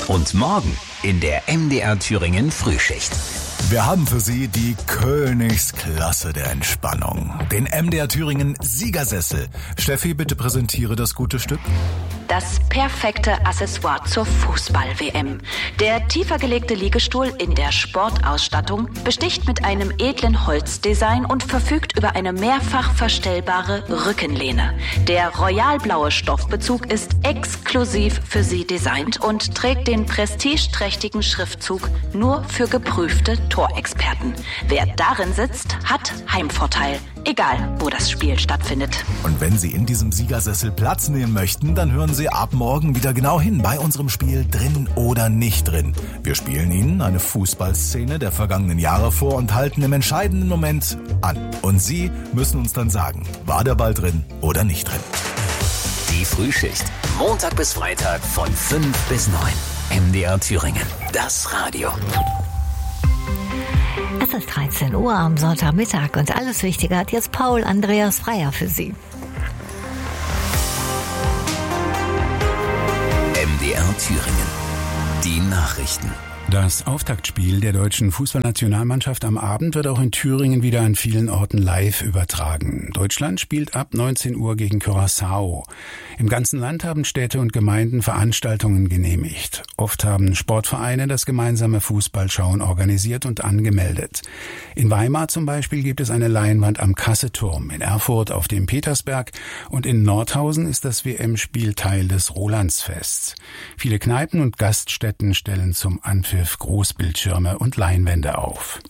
Und morgen in der MDR Thüringen Frühschicht. Wir haben für Sie die Königsklasse der Entspannung. Den MDR Thüringen Siegersessel. Steffi, bitte präsentiere das gute Stück. Das perfekte Accessoire zur Fußball-WM. Der tiefer gelegte Liegestuhl in der Sportausstattung besticht mit einem edlen Holzdesign und verfügt über eine mehrfach verstellbare Rückenlehne. Der royalblaue Stoffbezug ist exklusiv für Sie designt und trägt den prestigeträchtigen Schriftzug nur für geprüfte Torexperten. Wer darin sitzt, hat Heimvorteil. Egal, wo das Spiel stattfindet. Und wenn Sie in diesem Siegersessel Platz nehmen möchten, dann hören Sie ab morgen wieder genau hin bei unserem Spiel Drin oder nicht drin. Wir spielen Ihnen eine Fußballszene der vergangenen Jahre vor und halten im entscheidenden Moment an. Und Sie müssen uns dann sagen, war der Ball drin oder nicht drin. Die Frühschicht. Montag bis Freitag von 5 bis 9. MDR Thüringen. Das Radio. Es ist 13 Uhr am Sonntagmittag und alles Wichtige hat jetzt Paul Andreas Freier für Sie. MDR Thüringen. Die Nachrichten. Das Auftaktspiel der deutschen Fußballnationalmannschaft am Abend wird auch in Thüringen wieder an vielen Orten live übertragen. Deutschland spielt ab 19 Uhr gegen Curaçao. Im ganzen Land haben Städte und Gemeinden Veranstaltungen genehmigt. Oft haben Sportvereine das gemeinsame Fußballschauen organisiert und angemeldet. In Weimar zum Beispiel gibt es eine Leinwand am Kasseturm, in Erfurt auf dem Petersberg und in Nordhausen ist das WM-Spiel Teil des Rolandsfests. Viele Kneipen und Gaststätten stellen zum Anpfiff Großbildschirme und Leinwände auf.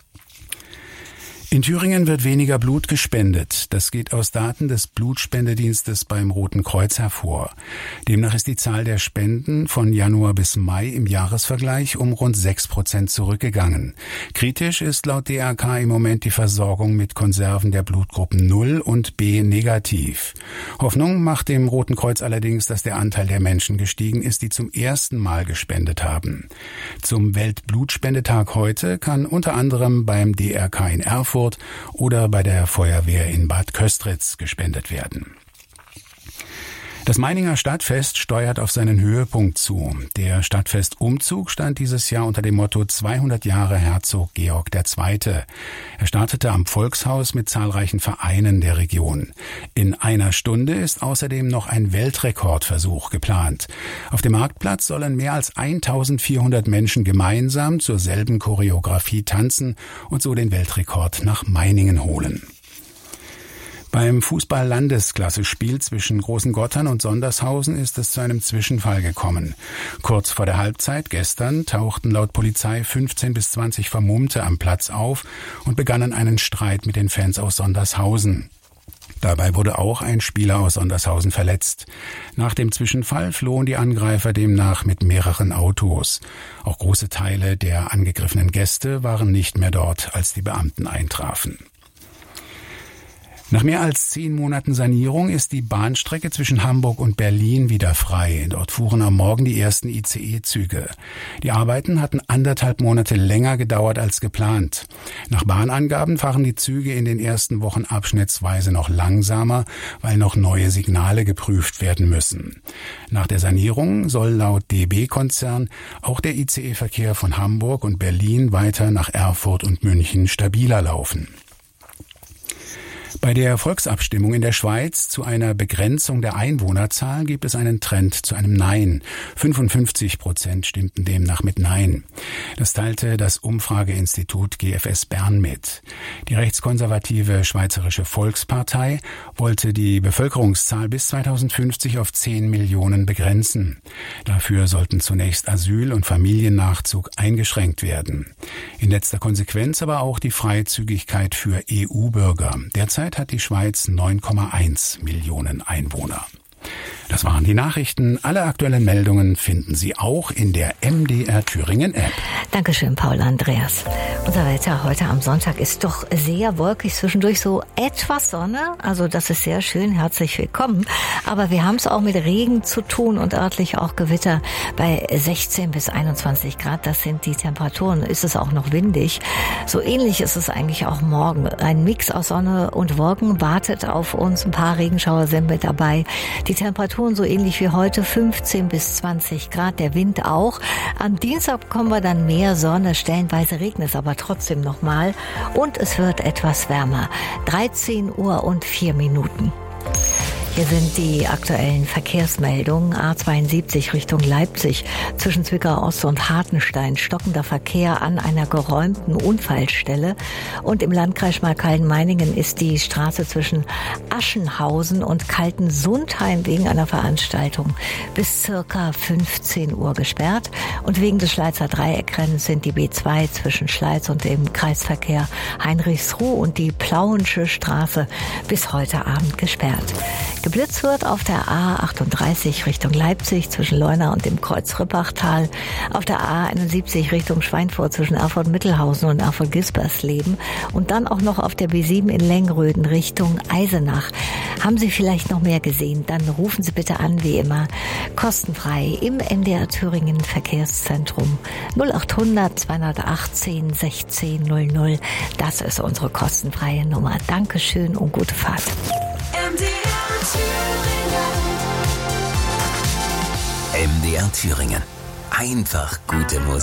In Thüringen wird weniger Blut gespendet. Das geht aus Daten des Blutspendedienstes beim Roten Kreuz hervor. Demnach ist die Zahl der Spenden von Januar bis Mai im Jahresvergleich um rund 6% zurückgegangen. Kritisch ist laut DRK im Moment die Versorgung mit Konserven der Blutgruppen 0 und B negativ. Hoffnung macht dem Roten Kreuz allerdings, dass der Anteil der Menschen gestiegen ist, die zum ersten Mal gespendet haben. Zum Weltblutspendetag heute kann unter anderem beim DRK in Erfurt oder bei der Feuerwehr in Bad Köstritz gespendet werden. Das Meininger Stadtfest steuert auf seinen Höhepunkt zu. Der Stadtfestumzug stand dieses Jahr unter dem Motto 200 Jahre Herzog Georg II. Er startete am Volkshaus mit zahlreichen Vereinen der Region. In einer Stunde ist außerdem noch ein Weltrekordversuch geplant. Auf dem Marktplatz sollen mehr als 1400 Menschen gemeinsam zur selben Choreografie tanzen und so den Weltrekord nach Meiningen holen. Beim Fußball-Landesklasse-Spiel zwischen Großengottern und Sondershausen ist es zu einem Zwischenfall gekommen. Kurz vor der Halbzeit gestern tauchten laut Polizei 15 bis 20 Vermummte am Platz auf und begannen einen Streit mit den Fans aus Sondershausen. Dabei wurde auch ein Spieler aus Sondershausen verletzt. Nach dem Zwischenfall flohen die Angreifer demnach mit mehreren Autos. Auch große Teile der angegriffenen Gäste waren nicht mehr dort, als die Beamten eintrafen. Nach mehr als 10 Monaten Sanierung ist die Bahnstrecke zwischen Hamburg und Berlin wieder frei. Dort fuhren am Morgen die ersten ICE-Züge. Die Arbeiten hatten 1,5 Monate länger gedauert als geplant. Nach Bahnangaben fahren die Züge in den ersten Wochen abschnittsweise noch langsamer, weil noch neue Signale geprüft werden müssen. Nach der Sanierung soll laut DB-Konzern auch der ICE-Verkehr von Hamburg und Berlin weiter nach Erfurt und München stabiler laufen. Bei der Volksabstimmung in der Schweiz zu einer Begrenzung der Einwohnerzahl gibt es einen Trend zu einem Nein. 55% stimmten demnach mit Nein. Das teilte das Umfrageinstitut GFS Bern mit. Die rechtskonservative Schweizerische Volkspartei wollte die Bevölkerungszahl bis 2050 auf 10 Millionen begrenzen. Dafür sollten zunächst Asyl- und Familiennachzug eingeschränkt werden. In letzter Konsequenz aber auch die Freizügigkeit für EU-Bürger. Derzeit hat die Schweiz 9,1 Millionen Einwohner. Das waren die Nachrichten. Alle aktuellen Meldungen finden Sie auch in der MDR Thüringen App. Dankeschön, Paul Andreas. Unser Wetter heute am Sonntag ist doch sehr wolkig, zwischendurch so etwas Sonne. Also das ist sehr schön, herzlich willkommen. Aber wir haben es auch mit Regen zu tun und örtlich auch Gewitter bei 16 bis 21 Grad. Das sind die Temperaturen. Ist es auch noch windig. So ähnlich ist es eigentlich auch morgen. Ein Mix aus Sonne und Wolken wartet auf uns. Ein paar Regenschauer sind mit dabei. Die Temperatur Temperaturen so ähnlich wie heute, 15 bis 20 Grad, der Wind auch. Am Dienstag bekommen wir dann mehr Sonne, stellenweise regnet es aber trotzdem nochmal und es wird etwas wärmer. 13 Uhr und 4 Minuten. Hier sind die aktuellen Verkehrsmeldungen. A72 Richtung Leipzig zwischen Zwickau Ost und Hartenstein. Stockender Verkehr an einer geräumten Unfallstelle. Und im Landkreis Schmalkalden-Meiningen ist die Straße zwischen Aschenhausen und Kaltensundheim wegen einer Veranstaltung bis circa 15 Uhr gesperrt. Und wegen des Schleizer Dreieckrennens sind die B2 zwischen Schleiz und dem Kreisverkehr Heinrichsruh und die Plauensche Straße bis heute Abend gesperrt. Geblitzt wird auf der A38 Richtung Leipzig zwischen Leuna und dem Kreuz Rippachtal, auf der A71 Richtung Schweinfurt zwischen Erfurt-Mittelhausen und Erfurt-Gispersleben und dann auch noch auf der B7 in Lengröden Richtung Eisenach. Haben Sie vielleicht noch mehr gesehen? Dann rufen Sie bitte an, wie immer, kostenfrei im MDR Thüringen Verkehrszentrum 0800 218 1600. Das ist unsere kostenfreie Nummer. Dankeschön und gute Fahrt. MDR Thüringen. Einfach gute Musik.